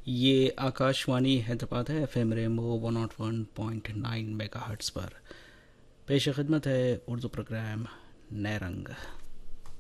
ये आकाशवाणी हैदराबाद है। FM rainbow 101.9 megahertz पर पेश खिदमत है उर्दू प्रोग्राम नए रंग।